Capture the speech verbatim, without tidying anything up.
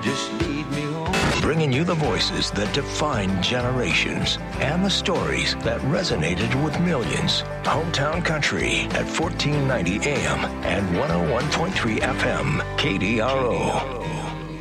Just lead me home. Bringing you the voices that define generations and the stories that resonated with millions. Hometown Country at fourteen ninety A M and one oh one point three F M K D R O.